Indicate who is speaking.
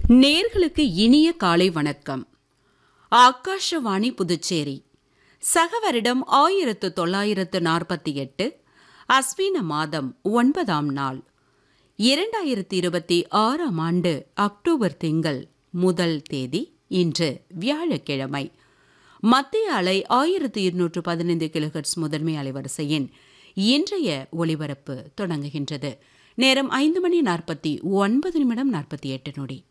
Speaker 1: நேர்களுக்கு இனிய காலை வணக்கம். ஆகாஷவாணி புதுச்சேரி. சக வருடம் 1948 அஸ்வின மாதம் 9ஆம் நாள் 2026 ஆண்டு அக்டோபர் திங்கள் முதல் தேதி. இன்று வியாழக்கிழமை. மத்திய அலை 1215 கிலோஹெர்ட்ஸ் முதன்மை அலைவரிசையின் இன்றைய ஒலிபரப்பு தொடங்குகின்றது. நேரம் 5 மணி 49 நிமிடம் 48 நொடி.